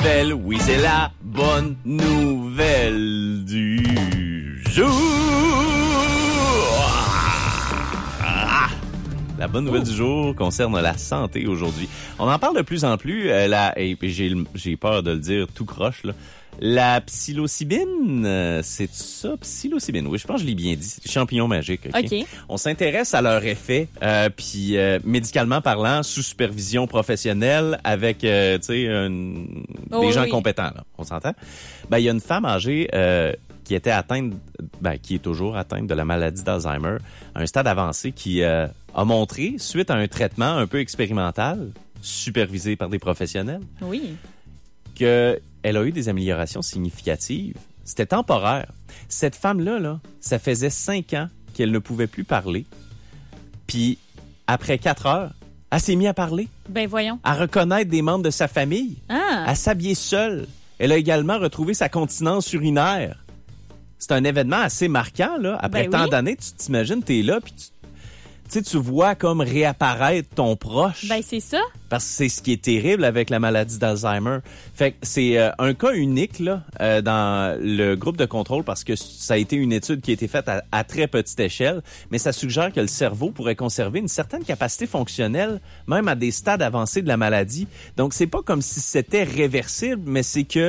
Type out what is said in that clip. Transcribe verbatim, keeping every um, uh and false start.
nouvelle. Oui, c'est la bonne nouvelle du jour. Ah! La bonne nouvelle oh. du jour concerne la santé aujourd'hui. On en parle de plus en plus. Euh, la, et j'ai, j'ai peur de le dire tout croche, là. La psilocybine, euh, c'est ça, psilocybine. Oui, je pense que je l'ai bien dit. Champignon magique. Okay? OK. On s'intéresse à leur effet, euh, puis euh, médicalement parlant, sous supervision professionnelle, avec, euh, tu sais, une... oh, des oui, gens oui. compétents. Là. On s'entend. Ben, il y a une femme âgée euh, qui était atteinte, ben, qui est toujours atteinte de la maladie d'Alzheimer, à un stade avancé, qui euh, a montré, suite à un traitement un peu expérimental, supervisé par des professionnels, Oui. que elle a eu des améliorations significatives. C'était temporaire. Cette femme-là, là, ça faisait cinq ans qu'elle ne pouvait plus parler. Puis, après quatre heures, elle s'est mise à parler. Ben voyons. À reconnaître des membres de sa famille. Ah. À s'habiller seule. Elle a également retrouvé sa continence urinaire. C'est un événement assez marquant, là. Après ben tant oui. d'années, tu t'imagines, t'es là, puis tu... Tu sais, tu vois comme réapparaître ton proche. Ben, c'est ça. Parce que c'est ce qui est terrible avec la maladie d'Alzheimer. Fait que c'est euh, un cas unique là euh, dans le groupe de contrôle parce que ça a été une étude qui a été faite à, à très petite échelle, mais ça suggère que le cerveau pourrait conserver une certaine capacité fonctionnelle même à des stades avancés de la maladie. Donc c'est pas comme si c'était réversible, mais c'est que